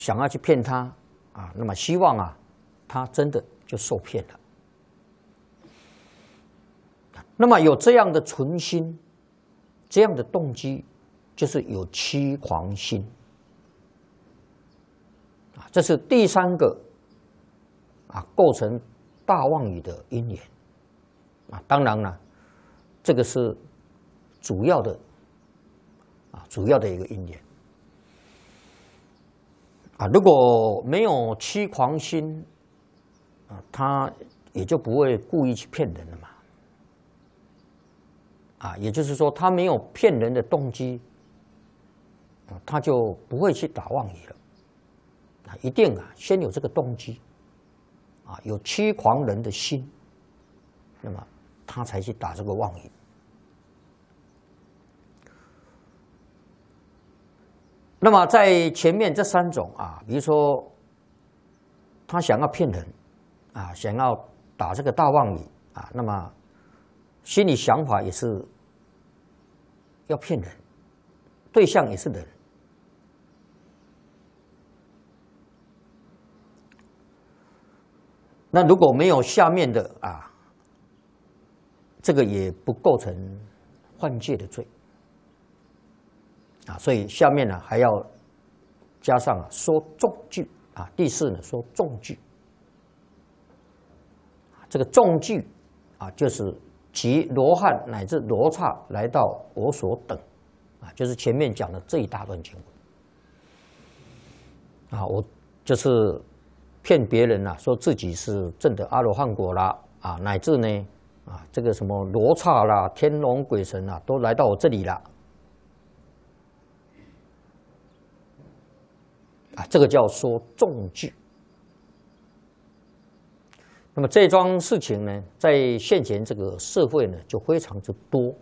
想要去骗他啊，那么希望啊，他真的就受骗了。那么有这样的存心，这样的动机，就是有欺狂心啊，这是第三个啊构成大妄语的因缘啊。当然了，这个是主要的一个因缘啊。如果没有欺狂心啊，他也就不会故意去骗人了嘛。啊，也就是说，他没有骗人的动机，他就不会去打妄语了。啊，一定啊，先有这个动机，啊，有欺狂人的心，那么他才去打这个妄语。那么在前面这三种啊，比如说他想要骗人，啊，想要打这个大妄语啊，那么心里想法也是要骗人，对象也是人。那如果没有下面的啊，这个也不构成犯戒的罪啊，所以下面呢还要加上说重句啊。第四呢说重句，这个重句啊就是即罗汉乃至罗刹来到我所等啊，就是前面讲的这一大段经文啊，我就是骗别人啊，说自己是证得阿罗汉果啦啊，乃至呢啊这个什么罗刹啦、天龙鬼神啊，都来到我这里了啊，这个叫说重句。那么这桩事情呢，在现前这个社会呢，就非常之多。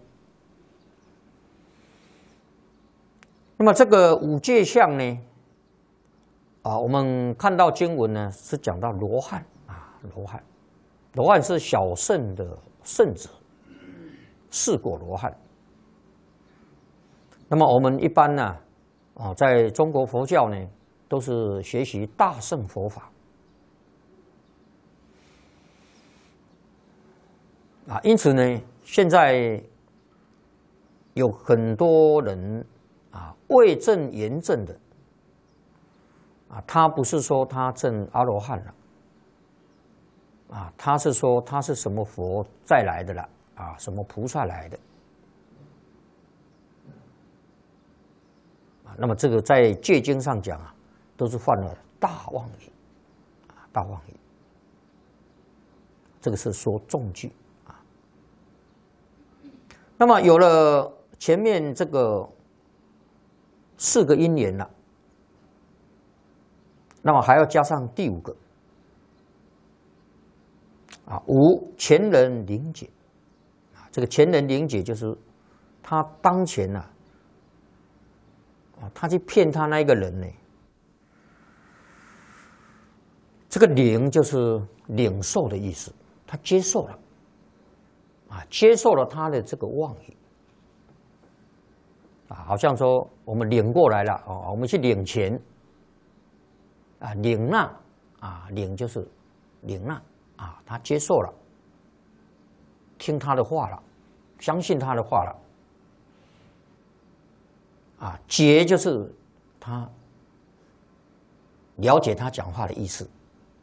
那么这个五戒相呢，啊，我们看到经文呢是讲到罗汉啊，罗汉是小圣的圣者，四果罗汉。那么我们一般呢，啊，在中国佛教呢，都是学习大乘佛法。啊，因此呢，现在有很多人啊，未证言证的啊，他不是说他证阿罗汉了啊，他是说他是什么佛再来的了啊，什么菩萨来的啊。那么这个在戒经上讲啊，都是犯了大妄语啊，大妄语。这个是说重句。那么有了前面这个四个因缘了，那么还要加上第五个啊，无前人灵解啊。这个前人灵解就是他当前啊，他去骗他那一个人呢，这个灵就是领受的意思，他接受了。啊，接受了他的这个妄语啊，好像说我们领过来了哦，我们去领钱啊，领纳啊，领就是领纳啊，他接受了，听他的话了，相信他的话了啊，解就是他了解他讲话的意思。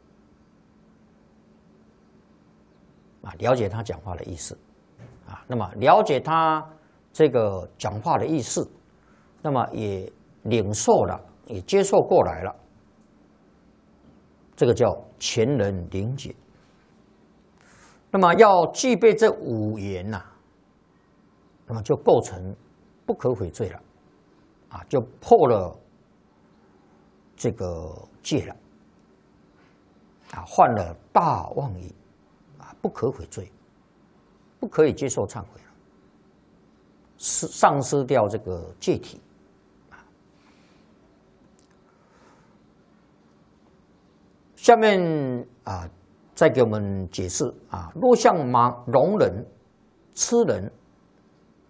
啊，了解他讲话的意思，啊，那么了解他这个讲话的意思，那么也领受了，也接受过来了，这个叫前人灵解。那么要具备这五缘呐，那么就构成不可悔罪了，啊，就破了这个戒了，啊，犯了大妄语。不可悔罪，不可以接受忏悔了，丧失掉这个戒体。下面啊，再给我们解释啊，若像盲聋人、痴人